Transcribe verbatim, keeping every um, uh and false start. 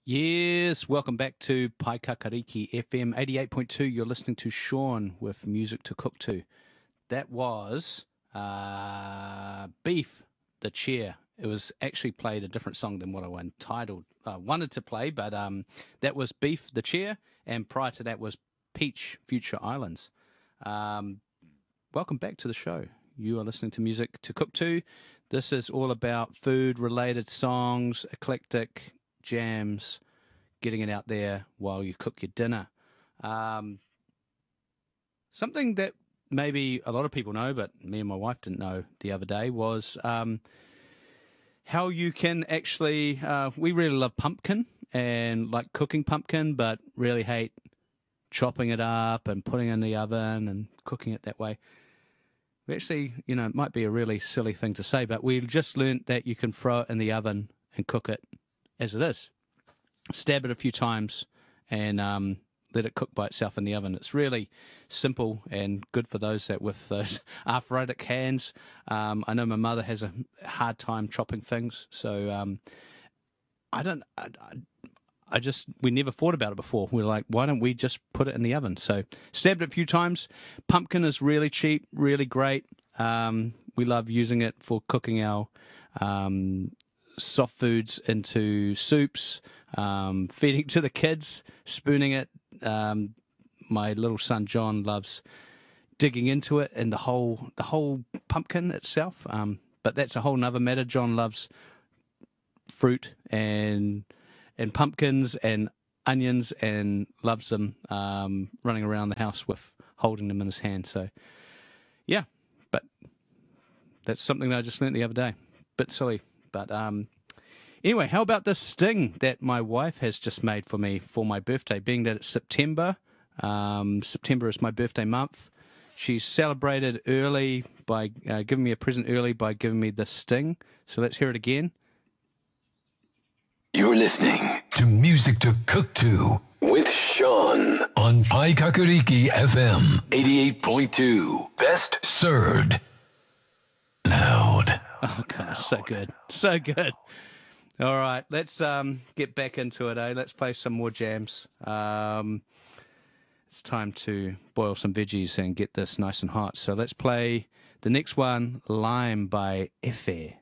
Yes, welcome back to Paikakariki F M eighty-eight point two. You're listening to Sean with music to cook to. That was uh, Beef, the Chair. It was actually played a different song than what I entitled, uh, wanted to play, but um, that was Beef, the Chair, and prior to that was Peach, Future Islands. Um, welcome back to the show. You are listening to music to cook to. This is all about food-related songs, eclectic jams, getting it out there while you cook your dinner. Um, something that maybe a lot of people know, but me and my wife didn't know the other day, was um, how you can actually, uh, we really love pumpkin and like cooking pumpkin, but really hate chopping it up and putting it in the oven and cooking it that way. We actually, you know, it might be a really silly thing to say, but we just learnt that you can throw it in the oven and cook it as it is. Stab it a few times and um, let it cook by itself in the oven. It's really simple and good for those that with those arthritic hands. Um, I know my mother has a hard time chopping things, so um, I don't. I, I just we never thought about it before. We we're like, why don't we just put it in the oven? So stabbed it a few times. Pumpkin is really cheap, really great. Um, we love using it for cooking our um, soft foods into soups, um, feeding to the kids, spooning it. Um, my little son John loves digging into it and the whole the whole pumpkin itself. Um, but that's a whole nother matter. John loves fruit and and pumpkins and onions and loves them um, running around the house with holding them in his hand. So, yeah, but that's something that I just learnt the other day. Bit silly, but um, anyway, how about this sting that my wife has just made for me for my birthday, being that it's September. Um, September is my birthday month. She's celebrated early by uh, giving me a present early by giving me this sting. So let's hear it again. You're listening to Music to Cook To with Sean on Paikakariki F M eighty-eight point two. Best served loud. Oh, gosh, so good. So good. All right, let's um, get back into it, eh? Let's play some more jams. Um, it's time to boil some veggies and get this nice and hot. So let's play the next one, Lime by Efe.